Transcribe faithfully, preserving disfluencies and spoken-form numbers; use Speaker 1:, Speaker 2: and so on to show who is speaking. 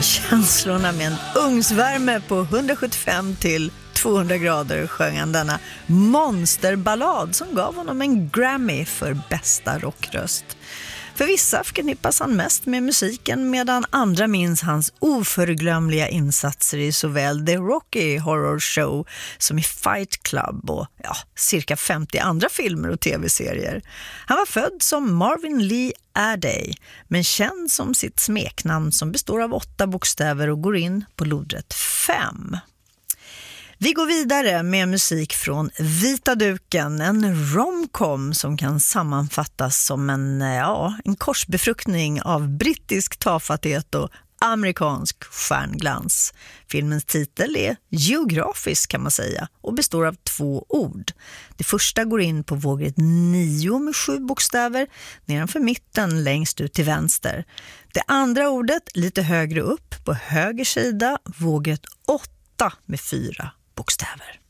Speaker 1: känslorna med en ugnsvärme på hundrasjuttiofem till tvåhundra grader sjöng han denna monsterballad som gav honom en Grammy för bästa rockröst. För vissa förknippas han mest med musiken medan andra minns hans oförglömliga insatser i såväl The Rocky Horror Show som i Fight Club och ja, cirka femtio andra filmer och tv-serier. Han var född som Marvin Lee Aday men känd som sitt smeknamn som består av åtta bokstäver och går in på lodret fem. Vi går vidare med musik från Vita duken, en romcom som kan sammanfattas som en, ja, en korsbefruktning av brittisk tafatthet och amerikansk stjärnglans. Filmens titel är geografisk kan man säga och består av två ord. Det första går in på vågret nio med sju bokstäver nedanför mitten längst ut till vänster. Det andra ordet lite högre upp på höger sida, vågret åtta med fyra bokstäver.